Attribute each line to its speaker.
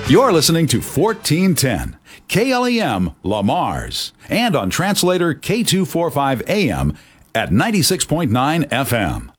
Speaker 1: You're listening to 1410 KLEM La Mars and on translator K245 AM at 96.9 FM.